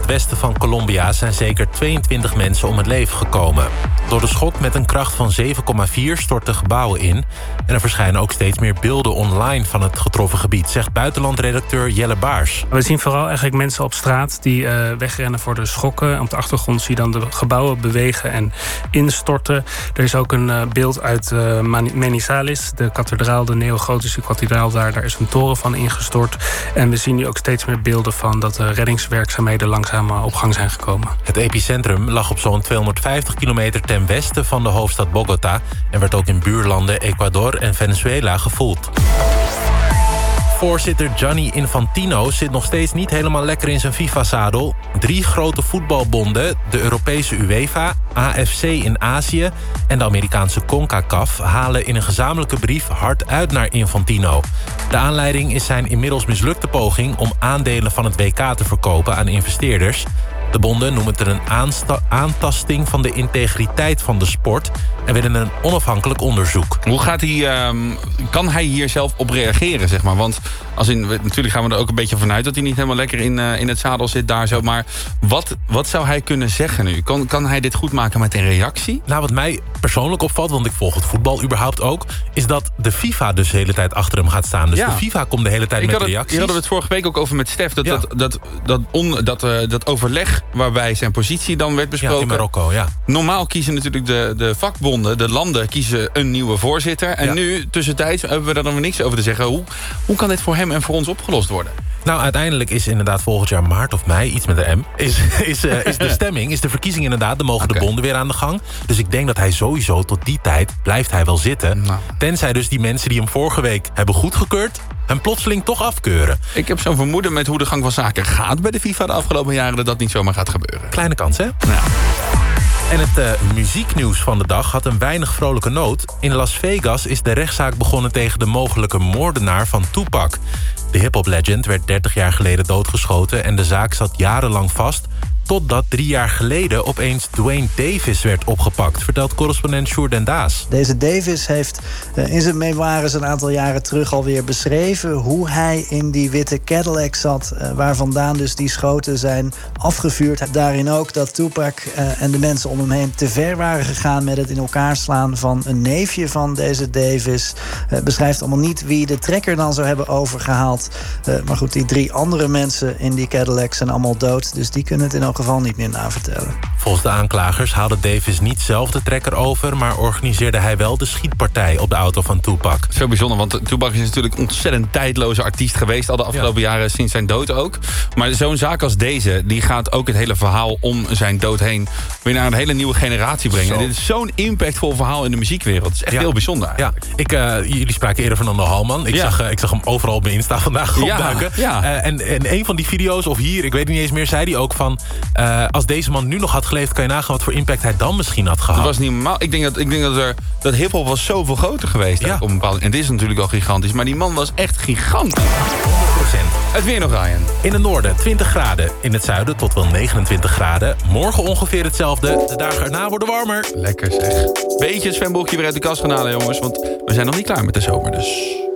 noordwesten van Colombia zijn zeker 22 mensen om het leven gekomen. Door de schok met een kracht van 7,4 stortten gebouwen in. En er verschijnen ook steeds meer beelden online van het getroffen gebied, zegt buitenlandredacteur Jelle Baars. We zien vooral eigenlijk mensen op straat die wegrennen voor de schokken. Op de achtergrond zie je dan de gebouwen bewegen en instorten. Er is ook een beeld uit Manizales, de kathedraal, de neogotische kathedraal daar. Daar is een toren van ingestort. En we zien nu ook steeds meer beelden van dat de reddingswerkzaamheden langzaam op gang zijn gekomen. Het epicentrum lag op zo'n 250 kilometer ten westen van de hoofdstad Bogota en werd ook in buurlanden Ecuador en Venezuela gevoeld. Voorzitter Gianni Infantino zit nog steeds niet helemaal lekker in zijn FIFA-zadel. 3 grote voetbalbonden, de Europese UEFA, AFC in Azië en de Amerikaanse CONCACAF halen in een gezamenlijke brief hard uit naar Infantino. De aanleiding is zijn inmiddels mislukte poging om aandelen van het WK te verkopen aan investeerders. De bonden noemen het een aantasting van de integriteit van de sport en willen een onafhankelijk onderzoek. Hoe gaat hij, kan hij hier zelf op reageren, zeg maar? Want natuurlijk gaan we er ook een beetje vanuit dat hij niet helemaal lekker in het zadel zit daar zo. Maar wat zou hij kunnen zeggen nu? Kan hij dit goed maken met een reactie? Nou, wat mij persoonlijk opvalt, want ik volg het voetbal überhaupt ook, is dat de FIFA dus de hele tijd achter hem gaat staan. Dus de FIFA komt de hele tijd met reacties. Hier hadden we het vorige week ook over met Stef. Dat overleg waarbij zijn positie dan werd besproken. Ja, in Marokko, ja. Normaal kiezen natuurlijk de vakbonden, de landen kiezen een nieuwe voorzitter. En nu, tussentijds, hebben we daar dan weer niks over te zeggen. Hoe kan dit voor hem en voor ons opgelost worden? Nou, uiteindelijk is inderdaad volgend jaar maart of mei, iets met de M, is de stemming, is de verkiezing inderdaad, dan mogen de bonden weer aan de gang. Dus ik denk dat hij sowieso tot die tijd blijft hij wel zitten. Nou. Tenzij dus die mensen die hem vorige week hebben goedgekeurd hem plotseling toch afkeuren. Ik heb zo'n vermoeden met hoe de gang van zaken gaat bij de FIFA de afgelopen jaren, dat niet zomaar gaat gebeuren. Kleine kans, hè? Ja. En het muzieknieuws van de dag had een weinig vrolijke noot. In Las Vegas is de rechtszaak begonnen tegen de mogelijke moordenaar van Tupac. De hip-hop-legend werd 30 jaar geleden doodgeschoten en de zaak zat jarenlang vast, totdat 3 jaar geleden opeens Dwayne Davis werd opgepakt, vertelt correspondent Sjoerd den Daas. Deze Davis heeft in zijn memoires een aantal jaren terug alweer beschreven hoe hij in die witte Cadillac zat, waar vandaan dus die schoten zijn afgevuurd. Daarin ook dat Tupac en de mensen om hem heen te ver waren gegaan met het in elkaar slaan van een neefje van deze Davis. Beschrijft allemaal niet wie de trekker dan zou hebben overgehaald. Maar goed, die 3 andere mensen in die Cadillac zijn allemaal dood, dus die kunnen het in elk geval niet meer navertellen. Volgens de aanklagers haalde Davis niet zelf de trekker over, maar organiseerde hij wel de schietpartij op de auto van Tupac. Zo bijzonder, want Tupac is natuurlijk een ontzettend tijdloze artiest geweest, al de afgelopen jaren sinds zijn dood ook. Maar zo'n zaak als deze, die gaat ook het hele verhaal om zijn dood heen weer naar een hele nieuwe generatie brengen. En dit is zo'n impactvol verhaal in de muziekwereld. Het is echt heel bijzonder eigenlijk. Ja, jullie spraken eerder van Fernando Halman. Ik zag hem overal op mijn Insta vandaag opduiken. En een van die video's, of hier, ik weet niet eens meer, zei hij ook van, als deze man nu nog had geleefd, kan je nagaan wat voor impact hij dan misschien had gehad. Dat was niet normaal. Ik denk dat hiphop was zoveel groter geweest. Op een bepaalde, en dit is natuurlijk al gigantisch, maar die man was echt gigantisch. 100%. Het weer nog, Ryan. In het noorden 20 graden. In het zuiden tot wel 29 graden. Morgen ongeveer hetzelfde. De dagen erna worden warmer. Lekker zeg. Beetje het zwembroekje weer uit de kast gaan halen, jongens. Want we zijn nog niet klaar met de zomer, dus.